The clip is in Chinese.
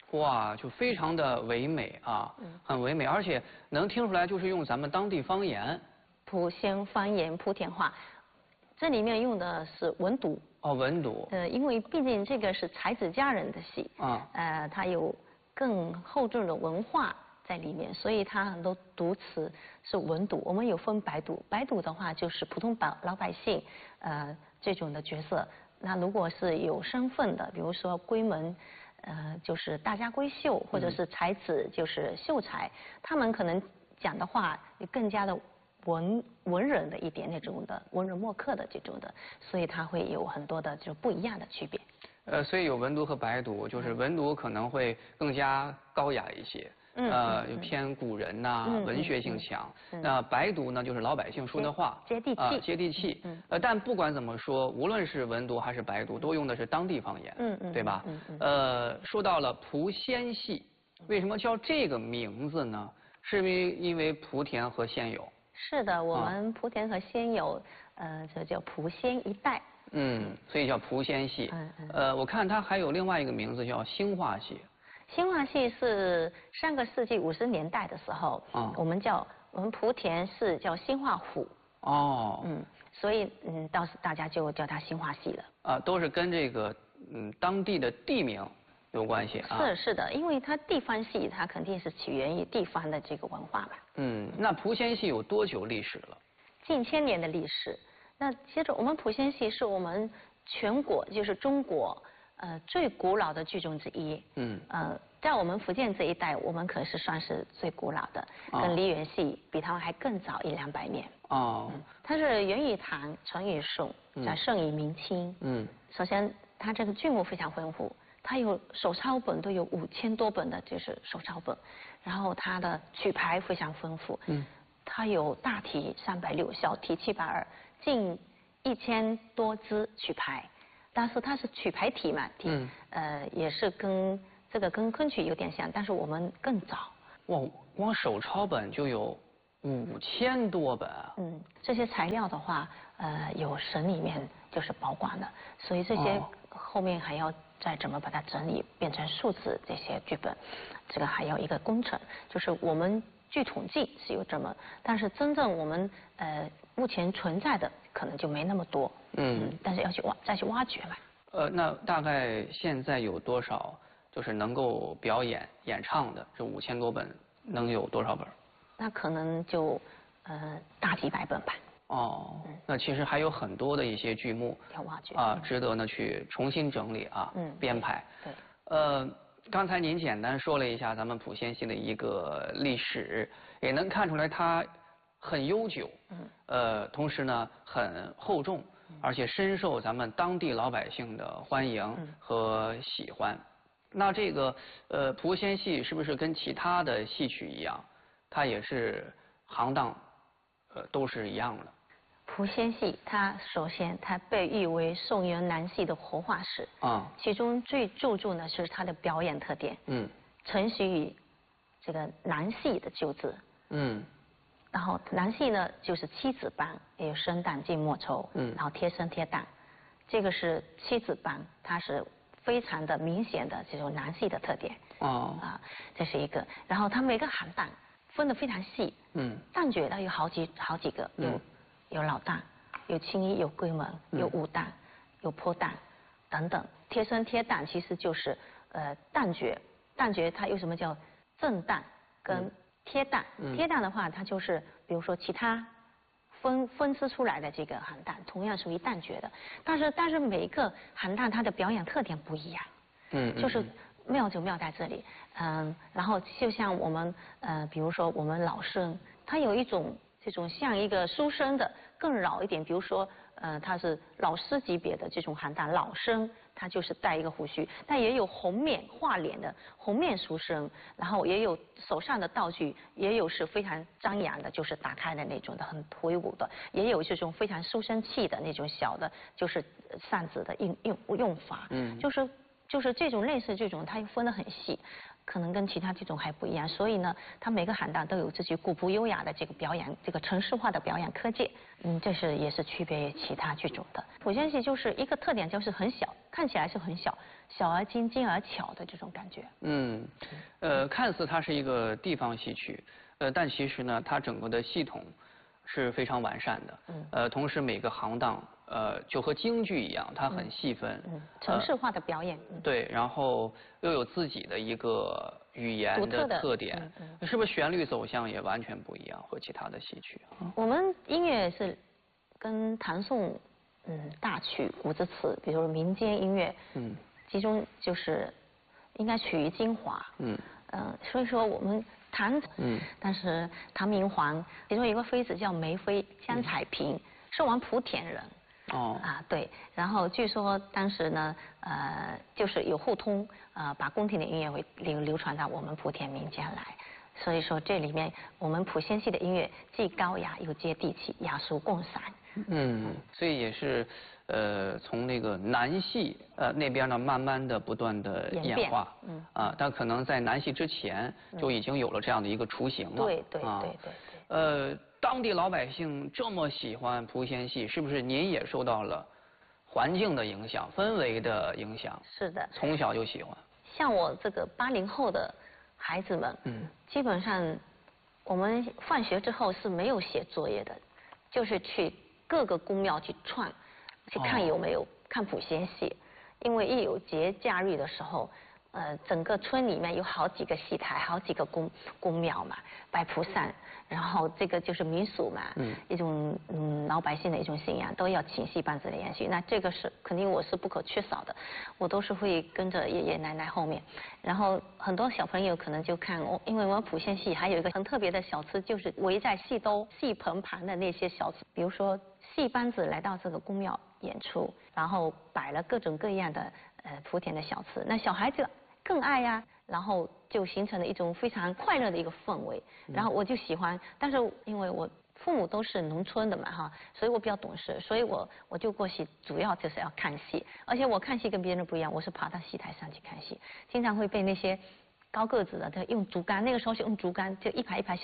哇，就非常的唯美啊，很唯美，而且能听出来就是用咱们当地方言。 莆仙方言莆田话，这里面用的是文读。 哦，文读。 因为毕竟这个是才子佳人的戏，它有更厚重的文化在里面，所以它很多读词是文读。我们有分白读，白读的话就是普通老百姓，这种的角色。那如果是有身份的，比如说闺门，就是大家闺秀，或者是才子，就是秀才，他们可能讲的话更加的文人的一点那种的文人墨客的这种的，所以它会有很多的就不一样的区别。 所以有文读和白读，就是文读可能会更加高雅一些，就偏古人呐，文学性强。那白读呢，就是老百姓说的话， 接地气， 接地气。但不管怎么说，无论是文读还是白读，都用的是当地方言，对吧？说到了莆仙戏，为什么叫这个名字呢？是因为莆田和仙游。 是的，我们莆田和仙游，这叫莆仙一带。 所以叫莆仙戏。我看它还有另外一个名字叫兴化戏。 兴化戏是上个世纪50年代的时候，我们莆田市叫兴化府。所以到时大家就叫它兴化戏了。 都是跟这个当地的地名有关系啊。 是的，因为它地方戏，它肯定是起源于地方的这个文化吧。 那莆仙戏有多久历史了？ 近1000年的历史。那接着我们莆仙戏是我们全国就是中国最古老的剧种之一。在我们福建这一带，我们可是算是最古老的，跟梨园戏比他们还更早100-200年。它是源于唐，成于宋，再盛于明清。首先它这个剧目非常丰富，它有手抄本都有5000多本的，就是手抄本，然后它的曲牌非常丰富。它有大题360，小题720，近1000多支曲牌，但是它是曲牌体嘛，也是跟这个跟昆曲有点像，但是我们更早。 哇，光手抄本就有5000多本啊。 这些材料的话，有省里面就是保管的，所以这些后面还要再怎么把它整理变成数字这些剧本，这个还要一个工程，就是我们据统计是有这么，但是真正我们目前存在的可能就没那么多。但是要再去挖掘嘛。 那大概现在有多少就是能够表演演唱的这5000多本能有多少本？ 那可能就大几百本吧。 那其实还有很多的一些剧目要挖掘值得呢去重新整理编排。 对。 刚才您简单说了一下咱们莆仙戏的一个历史，也能看出来它很悠久，同时呢很厚重，而且深受咱们当地老百姓的欢迎和喜欢。那这个莆仙戏是不是跟其他的戏曲一样，它也是行当都是一样的？ 莆仙戏它首先它被誉为宋元南戏的活化石。其中最注重的是它的表演特点。承袭于这个南戏的旧制。然后南戏呢就是七子班，也有生旦净末丑，然后贴身贴旦，这个是七子班，它是非常的明显的这种南戏的特点。这是一个。然后它每个行当分得非常细。旦角它有好几个，有老旦，有青衣，有闺门，有武旦，有坡旦等等。贴身贴旦其实就是旦角，旦角它有什么叫正旦跟贴旦。贴旦的话，它就是比如说其他分支出来的这个行当，同样属于旦角的，但是每一个行当它的表演特点不一样。就是妙就妙在这里。然后就像我们比如说我们老生，他有一种这种像一个书生的更老一点，比如说他是老师级别的这种行当，老生他就是带一个胡须，但也有红面画脸的红面书生，然后也有手上的道具，也有是非常张扬的，就是打开的那种的很魁梧的，也有这种非常书生气的那种小的，就是扇子的用法。就是这种类似这种，它分得很细。 可能跟其他剧种还不一样，所以呢，它每个行当都有自己古朴优雅的这个表演，这个程式化的表演科技，这是也是区别于其他剧种的。莆仙戏就是一个特点，就是很小，看起来是很小，小而精，精而巧的这种感觉。 看似它是一个地方戏曲，但其实呢，它整个的系统是非常完善的。同时每个行当。就和京剧一样，它很细分， 程式化的表演。 对，然后又有自己的一个语言的特点，是不是旋律走向也完全不一样，和其他的戏曲？ 我们音乐是跟唐宋，大曲、古之词，比如民间音乐，其中就是应该取于精华。所以说我们唐，但是唐明皇其中一个妃子叫梅妃江彩萍，是我们莆田人。对，然后据说当时呢，就是有互通，把宫廷的音乐会流传到我们莆田民间来，所以说这里面我们莆仙戏的音乐既高雅又接地气，雅俗共赏。 所以也是，从那个南戏那边呢，慢慢的不断的演化，但可能在南戏之前就已经有了这样的一个雏形了。对。当地老百姓这么喜欢莆仙戏，是不是您也受到了环境的影响、氛围的影响？ 是的， 从小就喜欢。 像我这个80后的孩子们，基本上我们放学之后是没有写作业的，就是去各个宫庙去串，去看有没有看莆仙戏，因为一有节假日的时候。整个村里面有好几个戏台，好几个宫庙嘛，拜菩萨，然后这个就是民俗嘛，一种老百姓的一种信仰，都要请戏班子来演戏。那这个是肯定我是不可缺少的，我都是会跟着爷爷奶奶后面。然后很多小朋友可能就看因为我们莆仙戏还有一个很特别的小吃，就是围在戏兜、戏棚旁的那些小吃，比如说戏班子来到这个宫庙演出，然后摆了各种各样的莆田的小吃，那小孩子更爱呀，然后就形成了一种非常快乐的一个氛围，然后我就喜欢，但是因为我父母都是农村的嘛哈，所以我比较懂事，所以我就过去主要就是要看戏，而且我看戏跟别人不一样，我是爬到戏台上去看戏，经常会被那些高个子的用竹竿，那个时候是用竹竿，就一排一排